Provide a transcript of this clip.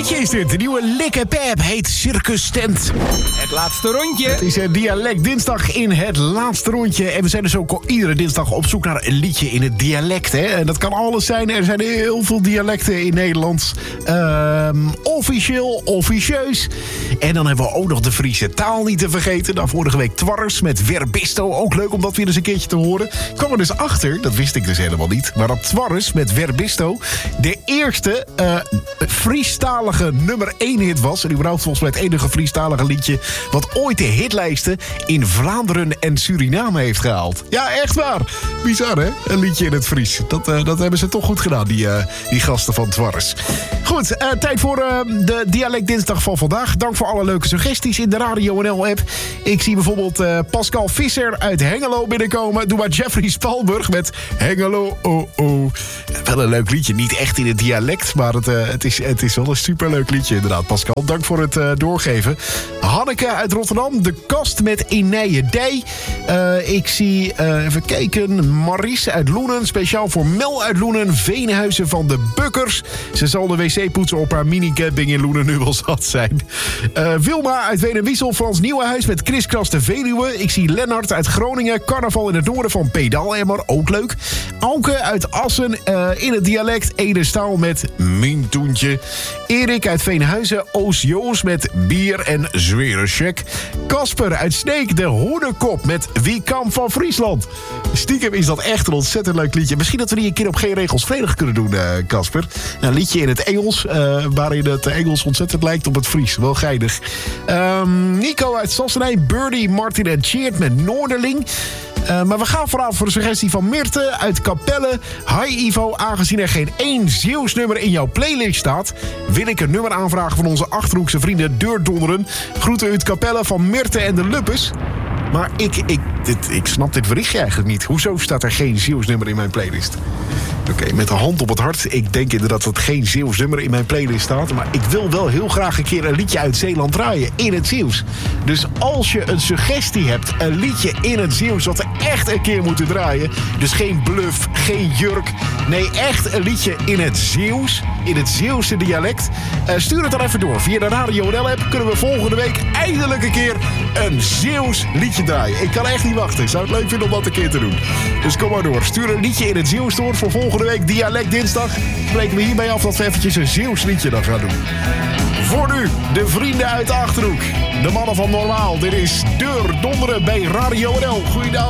liedje is dit. De nieuwe Likkepep heet Circus Tent. Het laatste rondje. Het is dialect dinsdag in het laatste rondje. En we zijn dus ook iedere dinsdag op zoek naar een liedje in het dialect. Hè? En dat kan alles zijn. Er zijn heel veel dialecten in Nederland. Officieel, officieus. En dan hebben we ook nog de Friese taal niet te vergeten. Nou, vorige week Twarres met Verbisto. Ook leuk om dat weer eens een keertje te horen. Ik kwam er dus achter, dat wist ik dus helemaal niet. Maar dat Twarres met Verbisto de eerste Friestalige nummer 1 hit was. En überhaupt volgens mij het enige Friestalige liedje wat ooit de hitlijsten in Vlaanderen en Suriname heeft gehaald. Ja, echt waar. Bizar, hè? Een liedje in het Fries. Dat hebben ze toch goed gedaan, die gasten van Twarres. Goed, tijd voor de Dialect Dinsdag van vandaag. Dank voor alle leuke suggesties in de Radio NL-app. Ik zie bijvoorbeeld Pascal Visser uit Hengelo binnenkomen. Doe maar Jeffrey Spalburg met Hengelo, oh oh. Wel een leuk liedje. Niet echt in het dialect, maar het is wel een superleuk liedje inderdaad, Pascal. Dank voor het doorgeven. Hanneke uit Rotterdam, De Kast met Inije Dij. Ik zie, even kijken, Maries uit Loenen. Speciaal voor Mel uit Loenen. Veenhuizen van de Bukkers. Ze zal de wc poetsen op haar mini-camping in Loenen nu wel zat zijn. Wilma uit Weenenwiesel, Frans Nieuwenhuis met Kriskras de Veluwe. Ik zie Lennart uit Groningen. Carnaval in het noorden van Pedalemmer, ook leuk. Auke uit Assen in het dialect Ede Staal met Mintoentje. Erik uit Veenhuizen, Oos Joos met Bier en Zwere Check. Kasper uit Sneek, de Hoedekop met Wie kan van Friesland. Stiekem is dat echt een ontzettend leuk liedje. Misschien dat we die een keer op Geen Regels Vredig kunnen doen, Kasper. Een liedje in het Engels, waarin het Engels ontzettend lijkt op het Fries. Wel geinig. Nico uit Sassenheim, Birdie, Martin en Cheert met Noorderling. Maar we gaan vanavond voor de suggestie van Mirte uit Capelle. Hi Ivo, aangezien er geen één Zeeuws nummer in jouw playlist staat, wil ik een nummer aanvragen van onze Achterhoekse vrienden Deurdonderen. Groeten uit Capelle van Mirte en de Luppes. Maar ik snap dit berichtje eigenlijk niet. Hoezo staat er geen Zeeuws nummer in mijn playlist? Oké, met de hand op het hart. Ik denk inderdaad dat geen Zeeuws nummer in mijn playlist staat. Maar ik wil wel heel graag een keer een liedje uit Zeeland draaien. In het Zeeuws. Dus als je een suggestie hebt. Een liedje in het Zeeuws wat we echt een keer moeten draaien. Dus geen bluff, geen jurk. Nee, echt een liedje in het Zeeuws. In het Zeeuwse dialect. Stuur het dan even door. Via de Radio NL-app kunnen we volgende week eindelijk een keer een Zeeuws liedje draaien. Ik kan echt niet wachten. Ik zou het leuk vinden om dat een keer te doen. Dus kom maar door. Stuur een liedje in het Zeeuws door voor volgende week Dialect Dinsdag. Spreken we hierbij af dat we eventjes een Zeeuws liedje dan gaan doen. Voor nu, de vrienden uit de Achterhoek. De mannen van Normaal. Dit is Deurdonderen bij Radio NL. Goeiedag.